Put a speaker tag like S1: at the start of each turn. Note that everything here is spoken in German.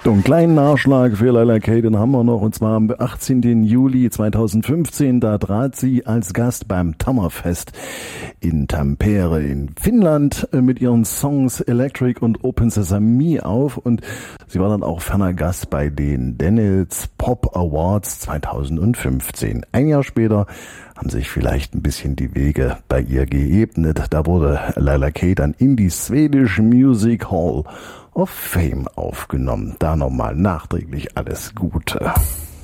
S1: Und einen kleinen Nachschlag für Laila Kay, den haben wir noch, und zwar am 18. Juli 2015, da trat sie als Gast beim Tammerfest in Tampere in Finnland mit ihren Songs Electric und Open Sesame auf, und sie war dann auch ferner Gast bei den Daniels Pop Awards 2015. Ein Jahr später haben sich vielleicht ein bisschen die Wege bei ihr geebnet. Da wurde Laila Kay dann in die Swedish Music Hall of Fame aufgenommen. Da nochmal nachträglich alles Gute.